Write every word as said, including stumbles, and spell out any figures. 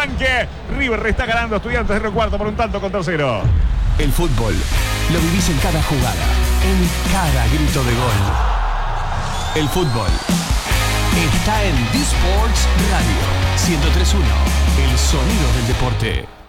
arranque. River está ganando a Estudiantes de Río Cuarto por un tanto contra cero. El fútbol lo vivís en cada jugada, en cada grito de gol. El fútbol está en D-Sports Radio ciento tres punto uno, el sonido del deporte.